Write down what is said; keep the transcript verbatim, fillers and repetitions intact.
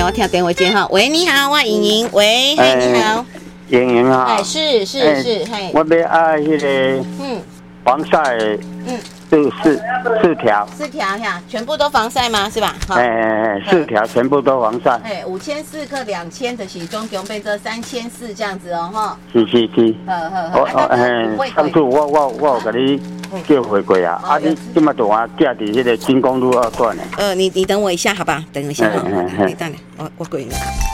我听电话接哈。喂，你好，我莹莹。喂，嘿，你好。 莹莹啊。 哎，是是是，嘿。 我要爱迄个嗯防晒嗯。四四四条， 四条呀，全部都防晒吗？是吧？ 哎哎哎，四条全部都防晒。 哎，五千四克两千的是总共变成三千四这样子哦，哈。 是是是。 好好好。我哎，当初我我我有甲你叫回过啊，啊你今麦就我寄伫迄个金公路二段的。 呃，你你等我一下，好吧？等一下，你等我，我过你。